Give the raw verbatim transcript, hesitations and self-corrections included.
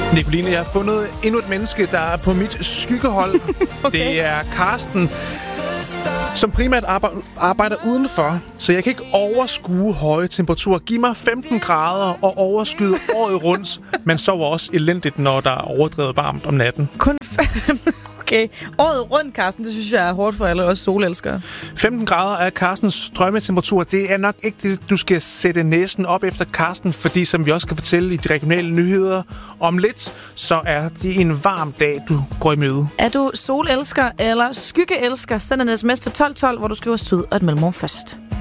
Nicoline, jeg har fundet endnu et menneske, der er på mit skyggehold. Okay. Det er Karsten, som primært arbejder udenfor, så jeg kan ikke overskue høje temperaturer. Giv mig femten grader og overskyde året rundt. Man sover også elendigt, når der er overdrevet varmt om natten. Kun femten. Okay. Året rundt, Karsten, det synes jeg er hårdt for alle os solelskere. femten grader er Karstens drømmetemperatur. Det er nok ikke det, du skal sætte næsen op efter Karsten, fordi som vi også skal fortælle i de regionale nyheder om lidt, så er det en varm dag, du går i møde. Er du solelsker eller skyggeelsker? Send en sms til tolv tolv, hvor du skriver syd og et mellemrum først.